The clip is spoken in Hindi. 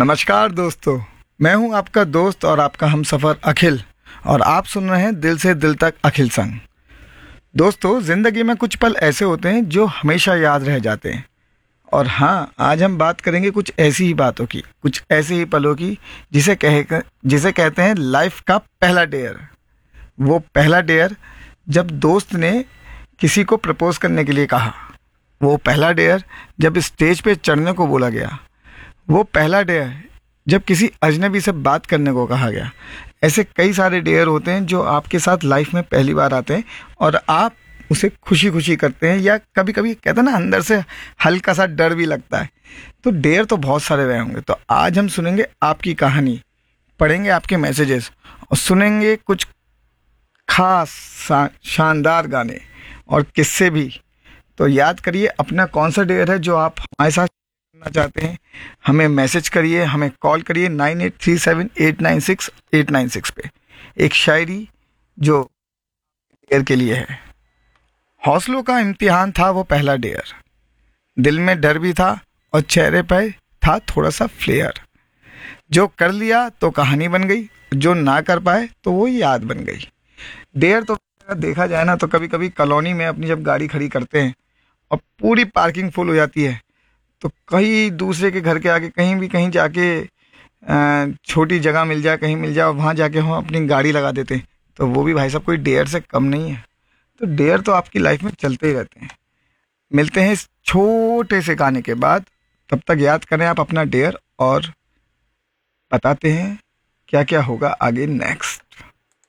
नमस्कार दोस्तों, मैं हूं आपका दोस्त और आपका हमसफ़र अखिल और आप सुन रहे हैं दिल से दिल तक अखिल संग। दोस्तों, ज़िंदगी में कुछ पल ऐसे होते हैं जो हमेशा याद रह जाते हैं। और हाँ, आज हम बात करेंगे कुछ ऐसी ही बातों की, कुछ ऐसे ही पलों की जिसे कहते हैं लाइफ का पहला डेयर। वो पहला डेयर जब दोस्त ने किसी को प्रपोज करने के लिए कहा, वो पहला डेयर जब स्टेज पे चढ़ने को बोला गया, वो पहला डेयर जब किसी अजनबी से बात करने को कहा गया। ऐसे कई सारे डेयर होते हैं जो आपके साथ लाइफ में पहली बार आते हैं और आप उसे खुशी खुशी करते हैं, या कभी कभी कहते हैं ना, अंदर से हल्का सा डर भी लगता है। तो डेयर तो बहुत सारे रहे होंगे। तो आज हम सुनेंगे आपकी कहानी, पढ़ेंगे आपके मैसेजेस और सुनेंगे कुछ खास शानदार गाने और किस्से भी। तो याद करिए अपना कौन सा डेयर है जो आप हमारे साथ करना चाहते हैं। हमें मैसेज करिए, हमें कॉल करिए 9837896896 पे। एक शायरी जो डेयर के लिए है। हौसलों का इम्तिहान था वो पहला डेयर, दिल में डर भी था और चेहरे पर था थोड़ा सा फ्लेयर। जो कर लिया तो कहानी बन गई, जो ना कर पाए तो वो याद बन गई। डेयर तो देखा जाए ना तो कभी कभी कॉलोनी में अपनी जब गाड़ी खड़ी करते हैं और पूरी पार्किंग फुल हो जाती है, तो कहीं दूसरे के घर के आगे कहीं जाके छोटी जगह मिल जाए, कहीं मिल जाए और वहाँ जाके हम अपनी गाड़ी लगा देते हैं, तो वो भी भाई साहब कोई डेयर से कम नहीं है। तो डेयर तो आपकी लाइफ में चलते ही रहते हैं। मिलते हैं इस छोटे से गाने के बाद। तब तक याद करें आप अपना डेयर और बताते हैं क्या क्या होगा आगे नेक्स्ट।